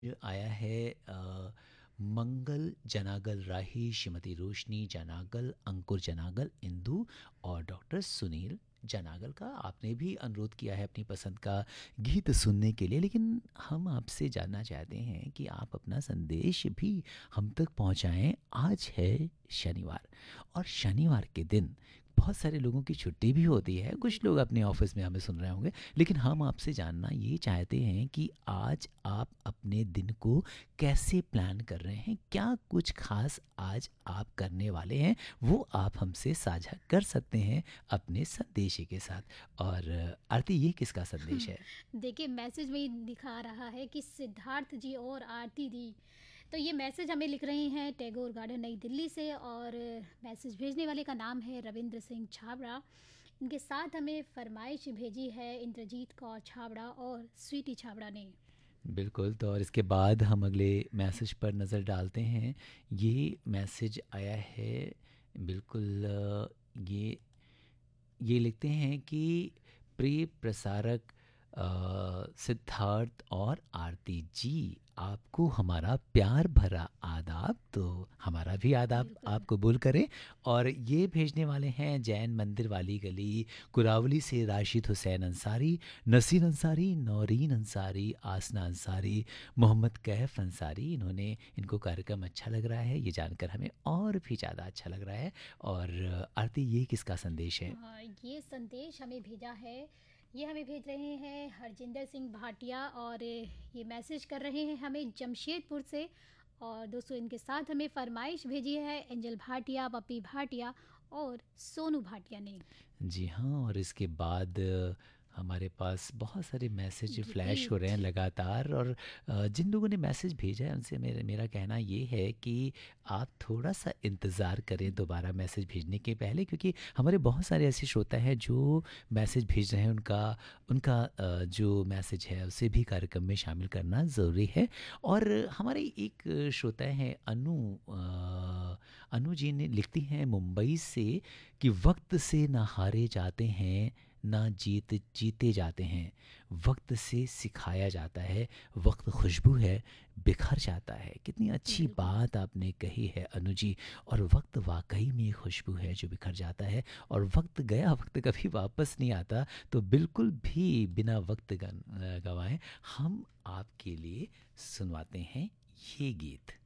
ये आया है मंगल जनागल राही, श्रीमती रोशनी जनागल, अंकुर जनागल, इंदु और डॉक्टर सुनील जनागल का। आपने भी अनुरोध किया है अपनी पसंद का गीत सुनने के लिए, लेकिन हम आपसे जानना चाहते हैं कि आप अपना संदेश भी हम तक पहुंचाएं। आज है शनिवार, और शनिवार के दिन बहुत सारे लोगों की छुट्टी भी होती है, कुछ लोग अपने ऑफिस में हमें सुन रहे होंगे, लेकिन हम आपसे जानना ये चाहते हैं कि आज आप अपने दिन को कैसे प्लान कर रहे हैं, क्या कुछ खास आज आप करने वाले हैं, वो आप हमसे साझा कर सकते हैं अपने संदेश के साथ। और आरती, ये किसका संदेश है? देखिए, मैसेज में ही दिखा रहा है कि सिद्धार्थ जी और आरती दी। तो ये मैसेज हमें लिख रहे हैं टैगोर गार्डन नई दिल्ली से, और मैसेज भेजने वाले का नाम है रविंद्र सिंह छाबड़ा। इनके साथ हमें फरमाइश भेजी है इंद्रजीत कौर छाबड़ा और स्वीटी छाबड़ा ने। बिल्कुल, तो और इसके बाद हम अगले मैसेज पर नज़र डालते हैं। ये मैसेज आया है, बिल्कुल ये लिखते हैं कि प्रिय प्रसारक सिद्धार्थ और आरती जी, आपको हमारा प्यार भरा आदाब। तो हमारा भी आदाब बिल्कुल। आप कबूल करें। और ये भेजने वाले हैं जैन मंदिर वाली गली, कुरावली से राशिद हुसैन अंसारी, नसीर अंसारी, नौरीन अंसारी, आसना अंसारी, मोहम्मद कैफ अंसारी। इनको कार्यक्रम अच्छा लग रहा है, ये जानकर हमें और भी ज़्यादा अच्छा लग रहा है। और आरती, ये किसका संदेश है? ये संदेश हमें भेजा है, ये हमें भेज रहे हैं हरजिंदर सिंह भाटिया, और ये मैसेज कर रहे हैं हमें जमशेदपुर से। और दोस्तों, इनके साथ हमें फरमाइश भेजी है एंजल भाटिया, पप्पी भाटिया और सोनू भाटिया ने। जी हाँ, और इसके बाद हमारे पास बहुत सारे मैसेज फ्लैश हो रहे गीत। हैं लगातार। और जिन लोगों ने मैसेज भेजा है उनसे मेरा कहना ये है कि आप थोड़ा सा इंतज़ार करें दोबारा मैसेज भेजने के पहले, क्योंकि हमारे बहुत सारे ऐसे श्रोता हैं जो मैसेज भेज रहे हैं। उनका उनका जो मैसेज है उसे भी कार्यक्रम में शामिल करना ज़रूरी है। और हमारे एक श्रोता हैं अनु जी, ने लिखती हैं मुंबई से कि वक्त से ना हारे जाते हैं, ना जीते जाते हैं, वक्त से सिखाया जाता है, वक्त खुशबू है, बिखर जाता है। कितनी अच्छी बिल्कुल। बात आपने कही है अनु जी। और वक्त वाकई में खुशबू है जो बिखर जाता है, और वक्त गया, वक्त कभी वापस नहीं आता। तो बिल्कुल भी बिना वक्त गंवाएं हम आपके लिए सुनवाते हैं ये गीत।